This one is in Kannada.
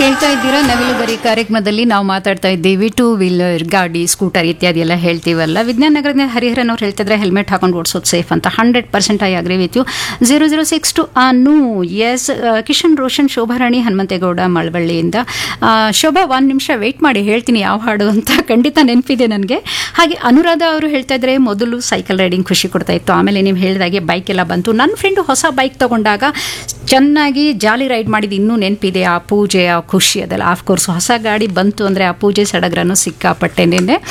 ಕೇಳ್ತಾ ಇದ್ದೀರಾ ನವಿಲುಗರಿ ಕಾರ್ಯಕ್ರಮದಲ್ಲಿ ನಾವು ಮಾತಾಡ್ತಾ ಇದ್ದೀವಿ ಟೂ ವೀಲರ್ ಗಾಡಿ ಸ್ಕೂಟರ್ ಇತ್ಯಾದಿ ಎಲ್ಲ ಹೇಳ್ತೀವಲ್ಲ. ವಿಜ್ಞಾನ ನಗರದ ಹರಿಹರನ್ ಅವ್ರು ಹೇಳ್ತಿದ್ರೆ ಹೆಲ್ಮೆಟ್ ಹಾಕೊಂಡು ಓಡಿಸೋದು ಸೇಫ್ ಅಂತ. 100% I agree with you. 0062 Anu S Kishan Roshan Shobharani Hanumanthegowda ಮಳವಳ್ಳಿಯಿಂದ. Shobha 1 ನಿಮಿಷ ವೆಯ್ಟ್ ಮಾಡಿ ಹೇಳ್ತೀನಿ ಯಾವ ಹಾಡು ಅಂತ, ಖಂಡಿತ ನೆನಪಿದೆ ನನಗೆ. ಹಾಗೆ ಅನುರಾಧ ಅವರು ಹೇಳ್ತಾ ಇದ್ರೆ ಮೊದಲು ಸೈಕಲ್ ರೈಡಿಂಗ್ ಖುಷಿ ಕೊಡ್ತಾ ಇತ್ತು, ಆಮೇಲೆ ನೀವು ಹೇಳಿದಾಗೆ ಬೈಕ್ ಎಲ್ಲ ಬಂತು. ನನ್ನ ಫ್ರೆಂಡು ಹೊಸ ಬೈಕ್ ತಗೊಂಡಾಗ ಚೆನ್ನಾಗಿ ಜಾಲಿ ರೈಡ್ ಮಾಡಿದ್ದು ಇನ್ನೂ ನೆನಪಿದೆ. ಆ ಪೂಜೆ, ಆ ಖುಷಿ ಅದೆಲ್ಲ. ಆಫ್ಕೋರ್ಸ್ ಹೊಸ ಗಾಡಿ ಬಂತು ಅಂದರೆ ಆ ಪೂಜೆ ಸಡಗರನು ಸಿಕ್ಕಾಪಟ್ಟೆನೇನೆ.